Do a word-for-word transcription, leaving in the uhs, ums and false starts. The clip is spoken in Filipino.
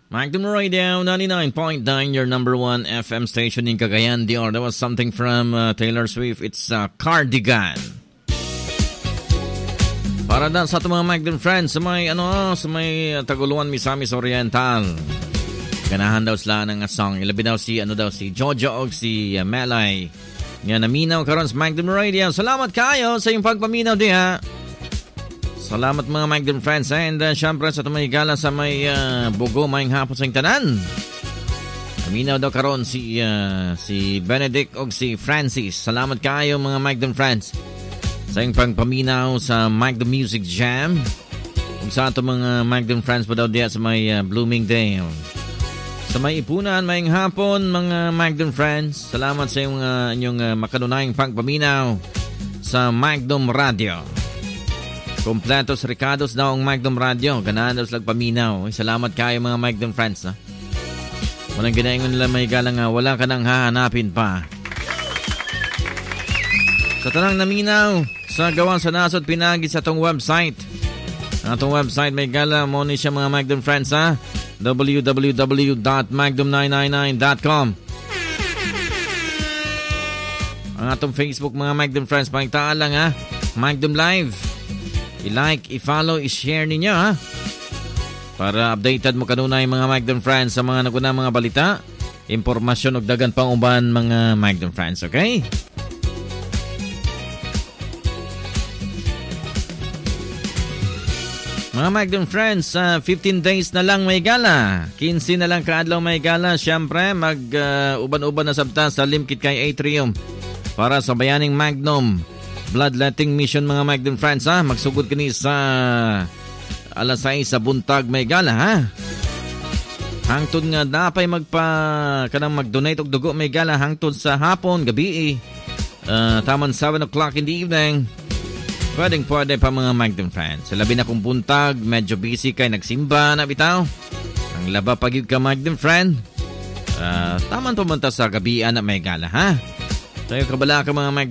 Magdum Radio ninety-nine point nine, your number one F M station in Cagayan de Oro. That was something from uh, Taylor Swift. It's uh, Cardigan. Para dan sa ating mga Magdum friends sa may ano sa may uh, Taguluan, Misamis Oriental. Ganahan daw sila ng song. Ilabi daw si ano daw si Jojo o si uh, Melay. Nga naminaw karon sa Magdum Radio. Salamat kayo sa iyong pagpaminaw diha. Salamat mga Magdum friends, eh? And uh, syempre sa tumahigala sa may uh, bugo mayang hapon sa tanan. Aminaw daw karon si uh, si Benedict o si Francis. Salamat kayo mga Magdum friends sa iyong pagpaminaw sa Magdum Music Jam. Kung sa ato mga Magdum friends pa daw diya sa may uh, Bloomingdale. Sa may Ipunan, mayang hapon mga Magdum friends. Salamat sa iyong uh, inyong uh, makanunayang pagpaminaw sa Magdum Radio. Kompletos Ricados daw ang Magdum Radio. Ganahan daw sila paminaw. Salamat kayo mga Magdum friends. Ha? Walang ginaingon nila may galang nga. Wala ka nang hahanapin pa. Sa tanang naminaw, sa gawan sa nasod pinagi sa itong website. Ang itong website may gala mo ni siya mga Magdum friends. Ha? w w w dot magdum nine nine nine dot com. Ang atong Facebook mga Magdum friends. Pagtaan lang ha. Magdum Live. I-like, i-follow, i-share ninyo ha. Para updated mo kanunay mga Magdum friends sa mga naguna mga balita, impormasyon ug dagan pang uban mga Magdum friends, okay? Mga Magdum friends, uh, fifteen days na lang may gala. fifteen na lang kaadlaw may gala. Siyempre, mag-uban-uban uh, na sabta sa Limkit kay Atrium para sa Bayaning Magnum Bloodletting Mission mga Magdum friends ha. Magsugod kini sa alas sais sa buntag may gala ha. Hangtod nga napay magpa kanang mag-donate og dugo may gala hangtod sa hapon gabi. Uh, taman seven o'clock in the evening. Pwedeng pwede pa mga Magdum friends. Sa labi na kong buntag, medyo busy kay nagsimba na bitaw. Ang laba pagid ka Magdum friend. Uh, taman pumunta sa gabi na may gala ha. Tayo kabala ka mga Magdum